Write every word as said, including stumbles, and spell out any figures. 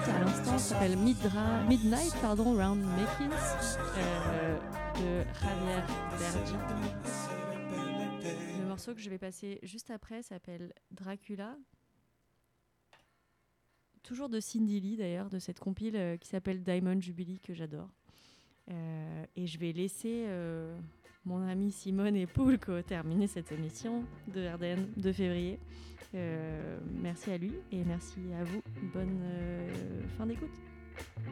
écoute à l'instant s'appelle Midra- Midnight pardon, Round Makins euh, de Javier Bergi. Le morceau que je vais passer juste après s'appelle Dracula. Toujours de Cindy Lee d'ailleurs, de cette compile euh, qui s'appelle Diamond Jubilee que j'adore. Euh, et je vais laisser euh, mon ami Simone et Poulko terminer cette émission de R D N de février. Euh, merci à lui et merci à vous. Bonne euh, fin d'écoute.